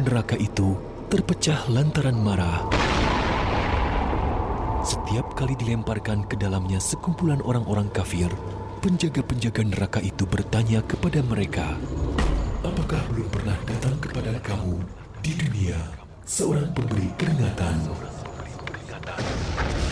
neraka itu terpecah lantaran marah. Setiap kali dilemparkan ke dalamnya sekumpulan orang-orang kafir, penjaga-penjaga neraka itu bertanya kepada mereka, "Apakah belum pernah datang kepada kamu di dunia seorang pemberi peringatan?"